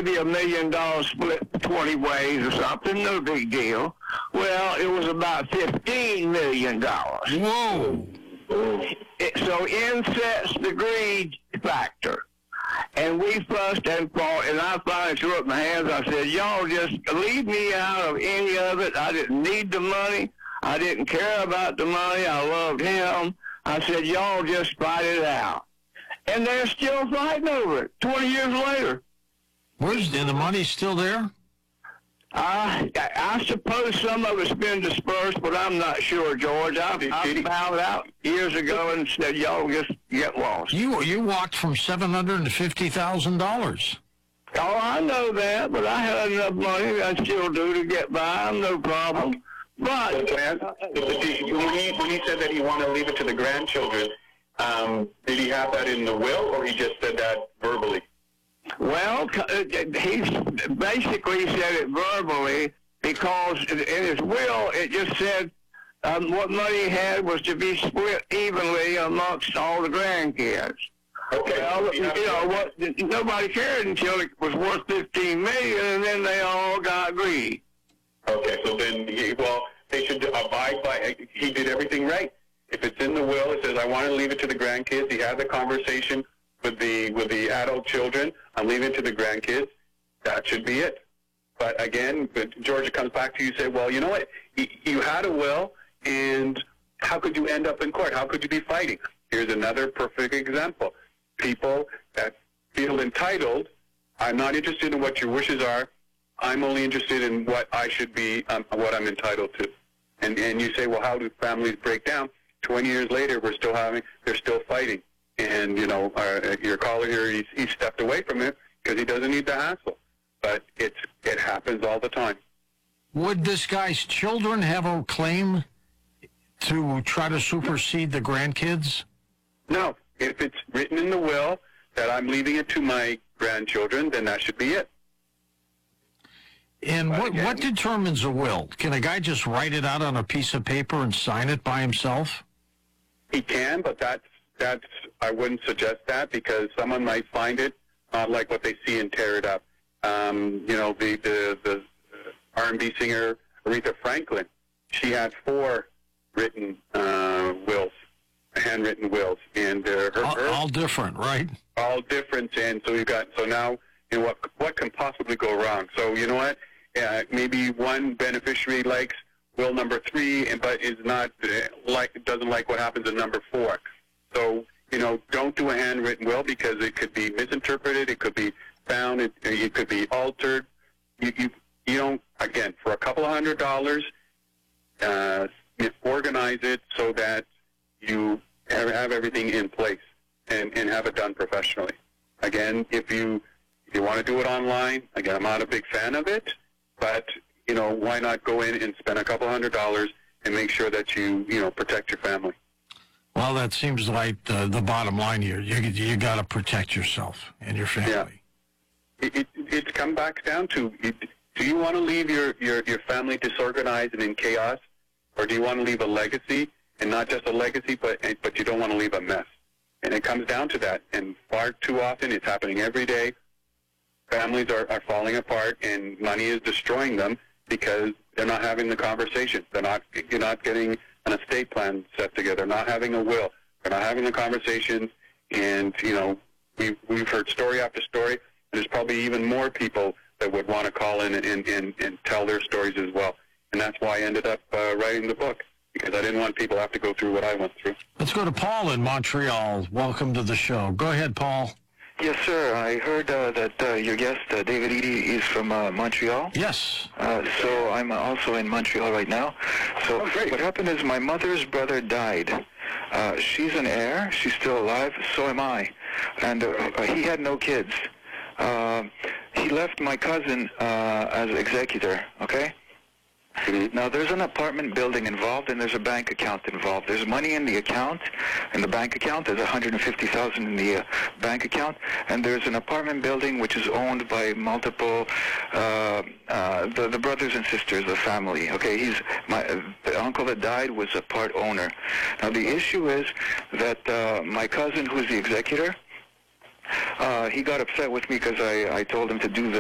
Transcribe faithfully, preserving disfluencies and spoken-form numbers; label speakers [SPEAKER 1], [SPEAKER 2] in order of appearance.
[SPEAKER 1] maybe a million dollars split twenty ways or something, no big deal. Well, it was about fifteen million dollars.
[SPEAKER 2] Whoa.
[SPEAKER 1] It, so in sets the greed factor. And we fussed and fought, and I finally threw up my hands. I said, y'all just leave me out of any of it. I didn't need the money. I didn't care about the money. I loved him. I said, y'all just fight it out. And they're still fighting over it twenty years later.
[SPEAKER 2] Where's and the money still there?
[SPEAKER 1] Uh, I, I suppose some of it's been dispersed, but I'm not sure, George. I, I found out years ago and said, y'all just get lost.
[SPEAKER 2] You you walked from seven hundred fifty thousand dollars.
[SPEAKER 1] Oh, I know that, but I had enough money, I still do, to get by. I'm no problem. But
[SPEAKER 3] uh, when, he, when he said that he wanted to leave it to the grandchildren, um, did he have that in the will, or he just said that verbally?
[SPEAKER 1] Well, he basically said it verbally because in his will it just said um, what money he had was to be split evenly amongst all the grandkids.
[SPEAKER 3] Okay.
[SPEAKER 1] Well, you know what? Nobody cared until it was worth fifteen million, and then they all got greedy.
[SPEAKER 3] Okay, so then, he, well, they should abide by. He did everything right. If it's in the will, it says, "I want to leave it to the grandkids." He had the conversation with the with the adult children. I'm leaving it to the grandkids. That should be it. But again, but Georgia comes back to you and say, well, you know what? You had a will, and how could you end up in court? How could you be fighting? Here's another perfect example. People that feel entitled, I'm not interested in what your wishes are. I'm only interested in what I should be, um, what I'm entitled to. And and you say, well, how do families break down? twenty years later, we're still having, they're still fighting. And, you know, our, your caller here, he, he stepped away from it because he doesn't need the hassle. But it's it happens all the time.
[SPEAKER 2] Would this guy's children have a claim to try to supersede the grandkids?
[SPEAKER 3] No. If it's written in the will that I'm leaving it to my grandchildren, then that should be it.
[SPEAKER 2] And
[SPEAKER 3] but
[SPEAKER 2] what,
[SPEAKER 3] again,
[SPEAKER 2] what determines a will? Can a guy just write it out on a piece of paper and sign it by himself?
[SPEAKER 3] He can, but that's, that's I wouldn't suggest that because someone might find it not like what they see and tear it up. Um, you know, the, the, the R and B singer Aretha Franklin, she had four written uh, wills, handwritten wills, and uh, her,
[SPEAKER 2] all,
[SPEAKER 3] her
[SPEAKER 2] all different, right?
[SPEAKER 3] All different, and so you got so now you know what what can possibly go wrong. So you know what, uh, maybe one beneficiary likes will number three, and but is not uh, like doesn't like what happens in number four. So you know, don't do a handwritten will because it could be misinterpreted, it could be found, it, it could be altered. You, you you don't again for a couple of hundred dollars, uh, organize it so that you have, have everything in place and, and have it done professionally. Again, if you if you want to do it online, again, I'm not a big fan of it, but you know, why not go in and spend a couple hundred dollars and make sure that you you know protect your family.
[SPEAKER 2] Well, that seems like the, the bottom line here. You you got to protect yourself and your family.
[SPEAKER 3] Yeah. It, it, it comes back down to, it, do you want to leave your, your, your family disorganized and in chaos, or do you want to leave a legacy, and not just a legacy, but but you don't want to leave a mess? And it comes down to that, and far too often it's happening every day. Families are, are falling apart, and money is destroying them because they're not having the conversation. They're not, you're not getting an estate plan set together, not having a will. They're not having the conversations, and, you know, we've, we've heard story after story. There's probably even more people that would want to call in and, and, and, and tell their stories as well. And that's why I ended up uh, writing the book, because I didn't want people to have to go through what I went through.
[SPEAKER 2] Let's go to Paul in Montreal. Welcome to the show. Go ahead, Paul.
[SPEAKER 4] Yes, sir. I heard uh, that uh, your guest, uh, David Eady, is from uh, Montreal.
[SPEAKER 2] Yes.
[SPEAKER 4] Uh, so I'm also in Montreal right now. So
[SPEAKER 3] oh, great.
[SPEAKER 4] What happened is my mother's brother died. Uh, she's an heir. She's still alive. So am I. And uh, uh, he had no kids. Uh, he left my cousin uh, as executor, okay?
[SPEAKER 3] Mm-hmm.
[SPEAKER 4] Now, there's an apartment building involved, and there's a bank account involved. There's money in the account, in the bank account. There's one hundred fifty thousand dollars in the uh, bank account, and there's an apartment building which is owned by multiple, uh, uh, the, the brothers and sisters, the family. Okay, he's my uh, the uncle that died was a part owner. Now, the issue is that uh, my cousin, who's the executor, uh, he got upset with me because I, I told him to do the